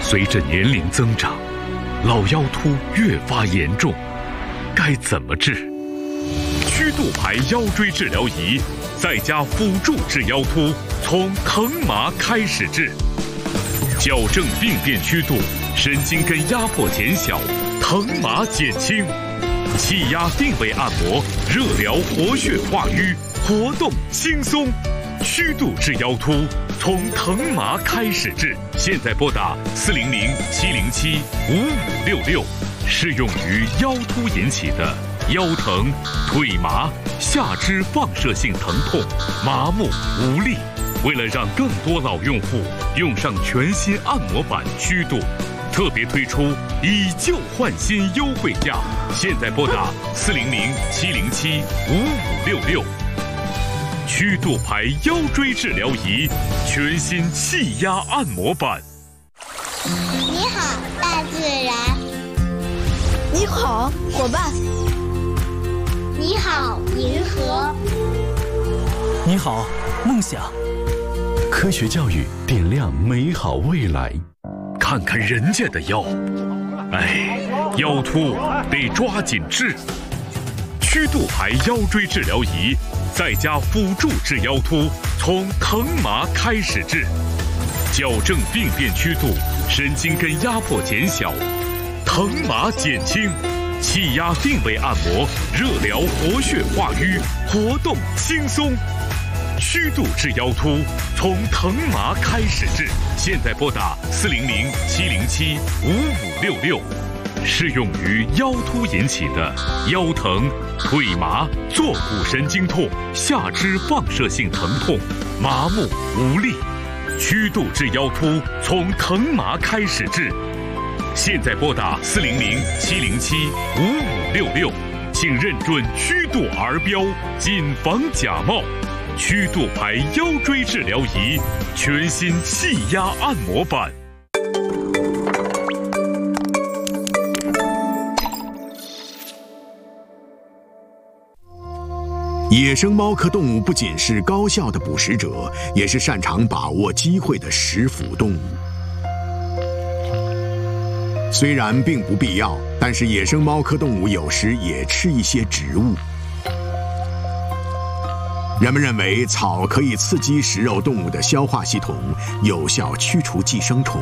随着年龄增长，老腰突越发严重，该怎么治？曲度牌腰椎治疗仪在家辅助治腰突，从疼麻开始治，矫正病变曲度，神经根压迫减小，疼麻减轻，气压定位按摩，热疗活血化瘀，活动轻松。曲度治腰突，从疼麻开始治。现在拨打400-707-5566，适用于腰突引起的腰疼、腿麻、下肢放射性疼痛、麻木无力。为了让更多老用户用上全新按摩板曲度，特别推出以旧换新优惠价。现在拨打400-707-5566。曲度牌腰椎治疗仪，全新气压按摩板。 你好，大自然。 你好，伙伴。 你好，银河。 你好，梦想。 科学教育点亮美好未来。 看看人家的腰，哎，腰突得抓紧治。曲度牌腰椎治疗仪在家辅助治腰突，从疼麻开始治，矫正病变曲度，神经根压迫减小，疼麻减轻，气压定位按摩，热疗活血化瘀，活动轻松。曲度治腰突，从疼麻开始治。现在拨打400-707-5566，适用于腰突引起的腰疼、腿麻、坐骨神经痛、下肢放射性疼痛、麻木无力。曲度治腰突，从疼麻开始治。现在拨打400-707-5566，请认准曲度儿标，谨防假冒。曲度牌腰椎治疗仪，全新气压按摩板。 野生猫科动物不仅是高效的捕食者，也是擅长把握机会的食腐动物。虽然并不必要，但是野生猫科动物有时也吃一些植物。人们认为草可以刺激食肉动物的消化系统，有效驱除寄生虫。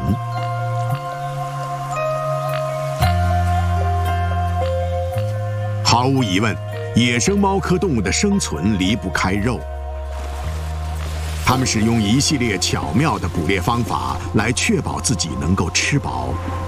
毫无疑问，野生猫科动物的生存离不开肉。它们使用一系列巧妙的捕猎方法来确保自己能够吃饱。